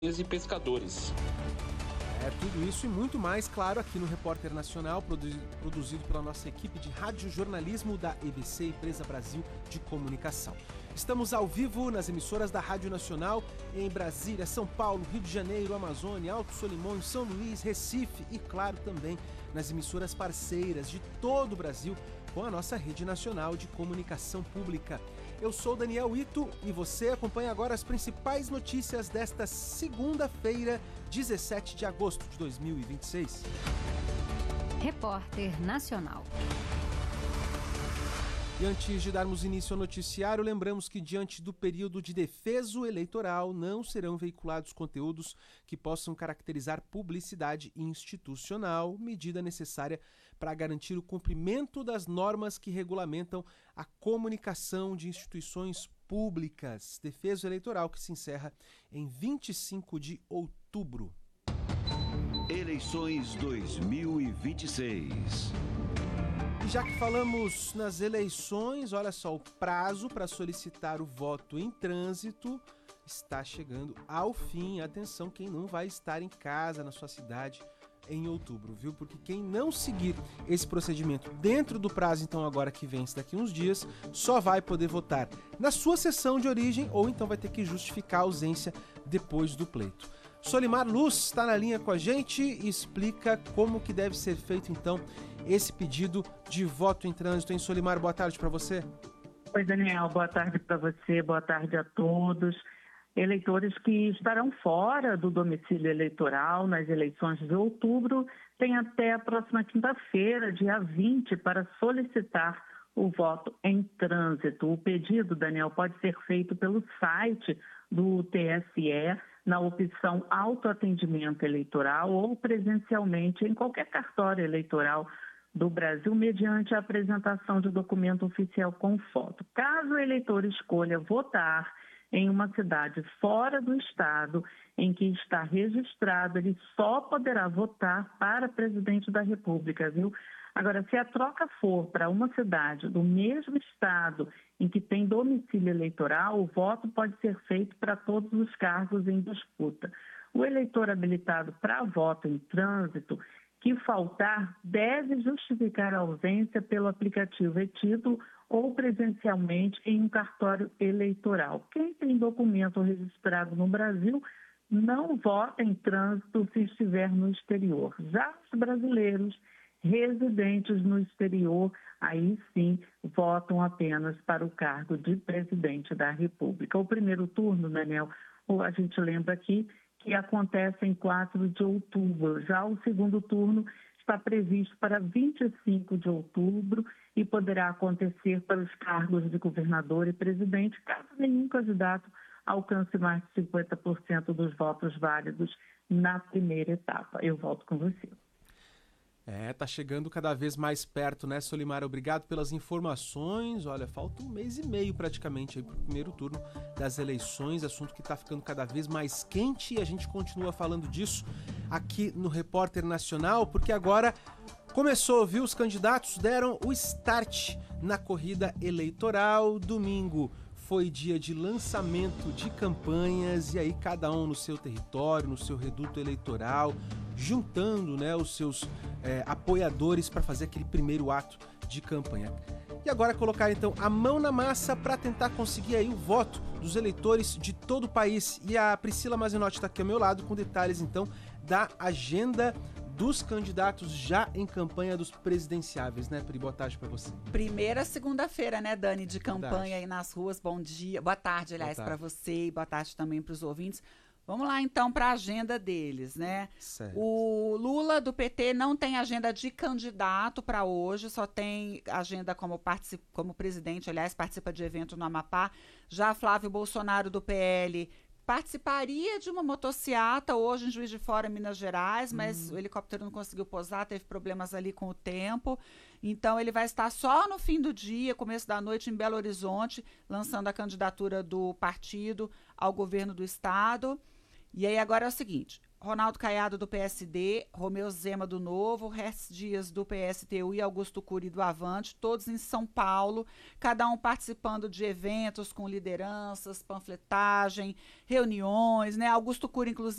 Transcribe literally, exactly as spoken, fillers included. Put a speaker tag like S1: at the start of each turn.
S1: e pescadores.
S2: É tudo isso e muito mais, claro, aqui no Repórter Nacional, produzido pela nossa equipe de radiojornalismo da E B C, Empresa Brasil de Comunicação. Estamos ao vivo nas emissoras da Rádio Nacional em Brasília, São Paulo, Rio de Janeiro, Amazônia, Alto Solimões, São Luís, Recife e, claro, também nas emissoras parceiras de todo o Brasil com a nossa rede nacional de comunicação pública. Eu sou Daniel Ito e você acompanha agora as principais notícias desta segunda-feira, dezessete de agosto de dois mil e vinte e seis.
S3: Repórter Nacional.
S2: E antes de darmos início ao noticiário, lembramos que diante do período de defeso eleitoral não serão veiculados conteúdos que possam caracterizar publicidade institucional, medida necessária para garantir o cumprimento das normas que regulamentam a comunicação de instituições públicas. Defeso eleitoral que se encerra em vinte e cinco de outubro.
S4: Eleições dois mil e vinte e seis.
S2: E já que falamos nas eleições, olha só, o prazo para solicitar o voto em trânsito está chegando ao fim. Atenção, quem não vai estar em casa, na sua cidade, em outubro, viu? Porque quem não seguir esse procedimento dentro do prazo, então agora que vence daqui uns dias, só vai poder votar na sua sessão de origem ou então vai ter que justificar a ausência depois do pleito. Solimar Luz está na linha com a gente e explica como que deve ser feito, então, esse pedido de voto em trânsito. Hein, Solimar, boa tarde para você.
S5: Oi, Daniel, boa tarde para você, boa tarde a todos. Eleitores que estarão fora do domicílio eleitoral nas eleições de outubro têm até a próxima quinta-feira, dia vinte, para solicitar o voto em trânsito. O pedido, Daniel, pode ser feito pelo site do T S E, na opção autoatendimento eleitoral ou presencialmente em qualquer cartório eleitoral do Brasil, mediante a apresentação de documento oficial com foto. Caso o eleitor escolha votar em uma cidade fora do estado em que está registrado, ele só poderá votar para presidente da República, viu? Agora, se a troca for para uma cidade do mesmo estado em que tem domicílio eleitoral, o voto pode ser feito para todos os cargos em disputa. O eleitor habilitado para voto em trânsito que faltar deve justificar a ausência pelo aplicativo e-título ou presencialmente em um cartório eleitoral. Quem tem documento registrado no Brasil não vota em trânsito se estiver no exterior. Já os brasileiros residentes no exterior, aí sim, votam apenas para o cargo de presidente da República. O primeiro turno, Daniel, a gente lembra aqui que acontece em quatro de outubro. Já o segundo turno está previsto para vinte e cinco de outubro e poderá acontecer para os cargos de governador e presidente, caso nenhum candidato alcance mais de cinquenta por cento dos votos válidos na primeira etapa. Eu volto com você.
S2: É, tá chegando cada vez mais perto, né, Solimar? Obrigado pelas informações. Olha, falta um mês e meio praticamente aí pro primeiro turno das eleições, assunto que tá ficando cada vez mais quente e a gente continua falando disso aqui no Repórter Nacional, porque agora começou, viu? Os candidatos deram o start na corrida eleitoral. Domingo foi dia de lançamento de campanhas e aí cada um no seu território, no seu reduto eleitoral, juntando, né, os seus é, apoiadores para fazer aquele primeiro ato de campanha. E agora colocar então a mão na massa para tentar conseguir aí o voto dos eleitores de todo o país. E a Priscila Mazinotti está aqui ao meu lado com detalhes então da agenda dos candidatos já em campanha dos presidenciáveis, né, Pri? Boa tarde para você.
S6: Primeira segunda-feira, né, Dani, de campanha Verdade. Aí nas ruas. Bom dia, boa tarde, aliás, para você e boa tarde também para os ouvintes. Vamos lá, então, para a agenda deles, né?
S2: Certo.
S6: O Lula, do P T, não tem agenda de candidato para hoje, só tem agenda como, particip... como presidente, aliás, participa de evento no Amapá. Já Flávio Bolsonaro, do P L, participaria de uma motociata hoje em Juiz de Fora, Minas Gerais, mas hum. o helicóptero não conseguiu pousar, teve problemas ali com o tempo. Então, ele vai estar só no fim do dia, começo da noite, em Belo Horizonte, lançando a candidatura do partido ao governo do estado. E aí, agora é o seguinte: Ronaldo Caiado, do P S D, Romeu Zema, do Novo, Rés Dias, do P S T U e Augusto Cury, do Avante, todos em São Paulo, cada um participando de eventos com lideranças, panfletagem, reuniões, né? Augusto Cury, inclusive,